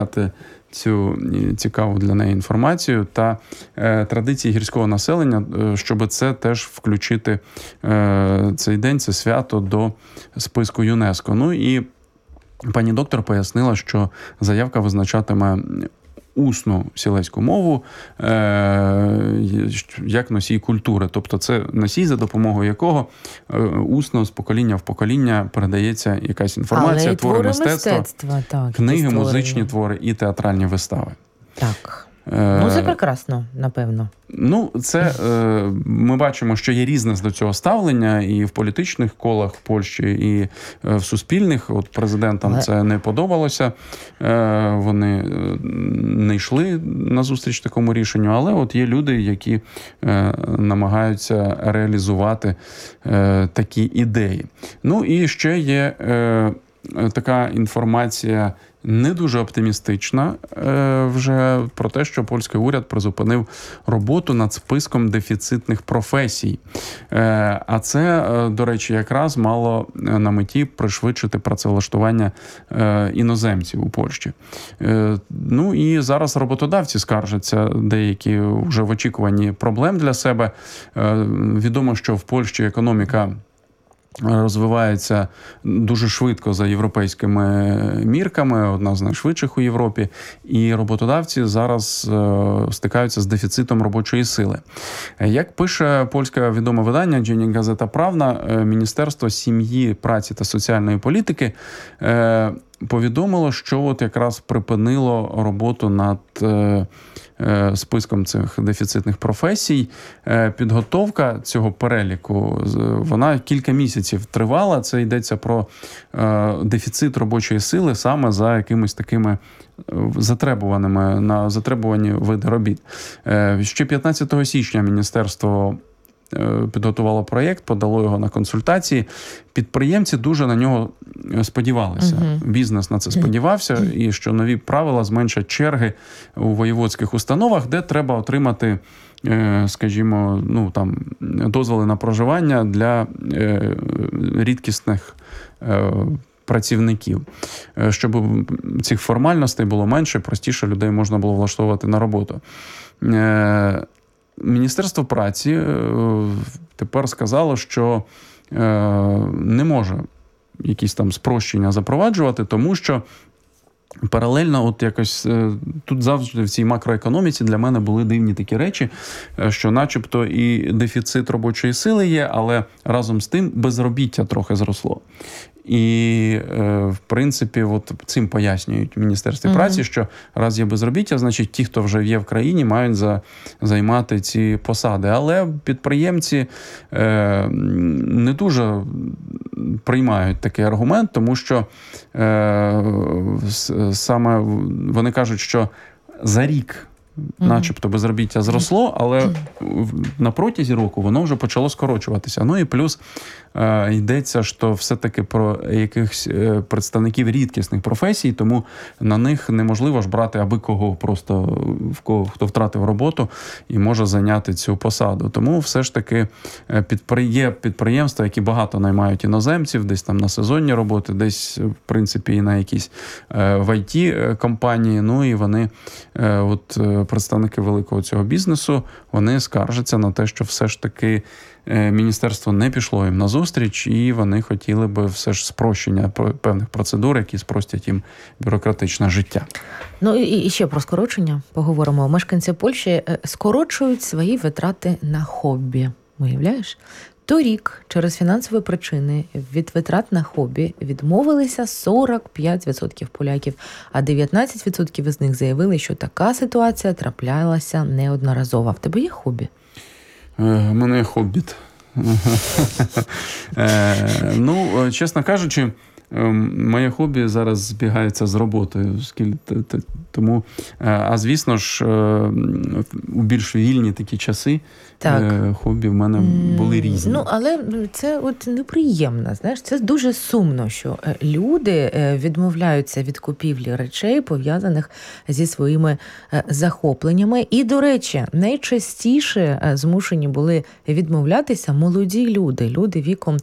цю цікаву для неї інформацію та традиції гірського населення, щоб це теж включити цей день, це свято до списку ЮНЕСКО. Ну і пані доктор пояснила, що заявка визначатиме усну сілецьку мову як носій культури. Тобто це носій, за допомогою якого усно з покоління в покоління передається якась інформація, твори мистецтва, так, книги, музичні твори і театральні вистави. Так. Ну, це прекрасно, напевно. Ну, це ми бачимо, що є різне до цього ставлення і в політичних колах в Польщі, і в суспільних. От президентам це не подобалося. Вони не йшли назустріч такому рішенню, але от є люди, які намагаються реалізувати такі ідеї. Ну, і ще є така інформація не дуже оптимістична вже про те, що польський уряд призупинив роботу над списком дефіцитних професій. А це, до речі, якраз мало на меті пришвидшити працевлаштування іноземців у Польщі. Ну і зараз роботодавці скаржаться, деякі вже в очікуванні проблем для себе. Відомо, що в Польщі економіка розвивається дуже швидко за європейськими мірками, одна з найшвидших у Європі, і роботодавці зараз стикаються з дефіцитом робочої сили. Як пише польське відоме видання Dziennik Gazeta Prawna, Міністерство сім'ї, праці та соціальної політики повідомило, що от якраз припинило роботу над списком цих дефіцитних професій. Підготовка цього переліку, вона кілька місяців тривала. Це йдеться про дефіцит робочої сили саме за якимись такими затребувані види робіт. Ще 15 січня міністерство підготувало проєкт, подало його на консультації. Підприємці дуже на нього сподівалися. Бізнес на це сподівався, і що нові правила зменшать черги у воєводських установах, де треба отримати, скажімо, дозволи на проживання для рідкісних працівників. Щоб цих формальностей було менше, простіше людей можна було влаштовувати на роботу. Міністерство праці тепер сказало, що не може якісь там спрощення запроваджувати, тому що паралельно от якось тут завжди в цій макроекономіці для мене були дивні такі речі, що начебто і дефіцит робочої сили є, але разом з тим безробіття трохи зросло. І, в принципі, от цим пояснюють в Міністерстві праці, що раз є безробіття, значить ті, хто вже є в країні, мають займати ці посади. Але підприємці не дуже приймають такий аргумент, тому що саме вони кажуть, що за рік начебто безробіття зросло, але на протязі року воно вже почало скорочуватися. Ну і плюс йдеться, що все-таки про якихось представників рідкісних професій, тому на них неможливо ж брати аби кого, просто хто втратив роботу і може зайняти цю посаду. Тому все ж таки є підприємства, які багато наймають іноземців, десь там на сезонні роботи, десь, в принципі, і на якісь в IT-компанії. Ну і вони, от представники великого цього бізнесу, вони скаржаться на те, що все ж таки міністерство не пішло їм назустріч, і вони хотіли би все ж спрощення певних процедур, які спростять їм бюрократичне життя. Ну і ще про скорочення поговоримо. Мешканці Польщі скорочують свої витрати на хобі. Уявляєш? Торік через фінансові причини від витрат на хобі відмовилися 45% поляків, а 19% із них заявили, що така ситуація траплялася неодноразово. В тебе є хобі? У мене є хобіт. Чесно кажучи, моє хобі зараз збігається з роботою, оскільки Тому, а звісно ж, у більш вільні такі часи хобі в мене були різні. Ну, але це от неприємно, знаєш, це дуже сумно, що люди відмовляються від купівлі речей, пов'язаних зі своїми захопленнями. І, до речі, найчастіше змушені були відмовлятися молоді люди віком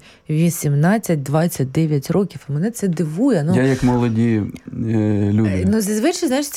18-29 років. Мене це дивує. Я як молоді люди. Зазвичай, знаєш,